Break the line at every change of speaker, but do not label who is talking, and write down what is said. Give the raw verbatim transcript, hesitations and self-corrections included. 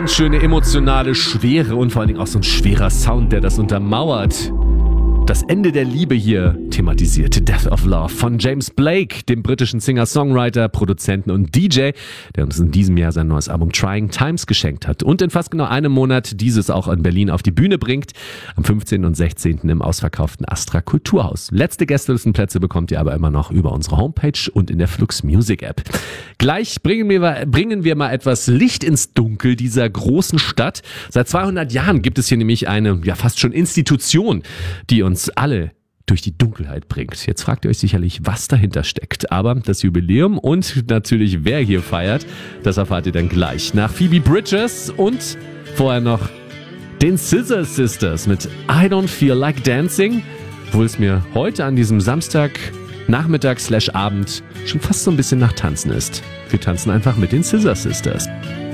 ganz schöne emotionale Schwere und vor allen Dingen auch so ein schwerer Sound, der das untermauert. Das Ende der Liebe hier thematisiert. Death of Love von James Blake, dem britischen Singer-Songwriter, Produzenten und D J, der uns in diesem Jahr sein neues Album Trying Times geschenkt hat und in fast genau einem Monat dieses auch in Berlin auf die Bühne bringt. Am fünfzehnten und sechzehnten im ausverkauften Astra Kulturhaus. Letzte Gästelistenplätze bekommt ihr aber immer noch über unsere Homepage und in der Flux Music App. Gleich bringen wir, bringen wir mal etwas Licht ins Dunkel dieser großen Stadt. Seit zweihundert Jahren gibt es hier nämlich eine, ja fast schon Institution, die uns uns alle durch die Dunkelheit bringt. Jetzt fragt ihr euch sicherlich, was dahinter steckt. Aber das Jubiläum und natürlich wer hier feiert, das erfahrt ihr dann gleich. Nach Phoebe Bridgers und vorher noch den Scissor Sisters mit I Don't Feel Like Dancing, obwohl es mir heute an diesem Samstag Nachmittag slash Abend schon fast so ein bisschen nach Tanzen ist. Wir tanzen einfach mit den Scissor Sisters.